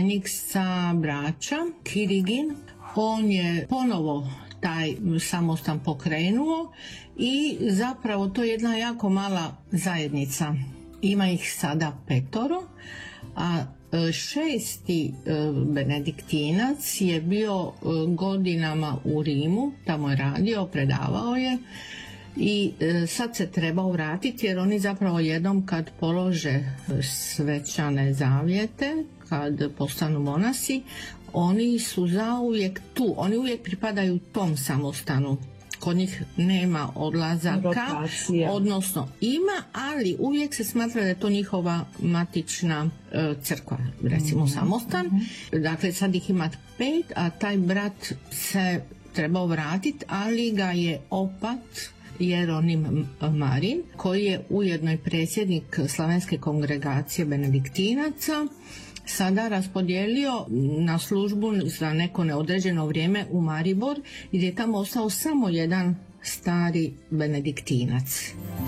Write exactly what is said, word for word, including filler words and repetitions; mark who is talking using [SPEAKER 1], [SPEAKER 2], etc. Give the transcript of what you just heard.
[SPEAKER 1] svećenik sa Brača, Kirigin. On je ponovo taj samostan pokrenuo i zapravo to je jedna jako mala zajednica. Ima ih sada petoro, a šesti benediktinac je bio godinama u Rimu, tamo je radio, predavao je i sad se trebao vratiti jer oni zapravo jednom kad polože svečane zavjete, kad postanu monasi, oni su zauvijek tu, oni uvijek pripadaju tom samostanu. Kod njih nema odlazaka, rotacija. Odnosno ima, ali uvijek se smatra da je to njihova matična e, crkva, recimo mm-hmm. samostan. Mm-hmm. Dakle, sad ih ima pet, a taj brat se trebao vratiti, ali ga je opat Jeronim Marin, koji je ujedno i predsjednik Slavenske kongregacije benediktinaca, sada raspodijelio na službu za neko neodređeno vrijeme u Maribor, gdje je tamo ostao samo jedan stari benediktinac.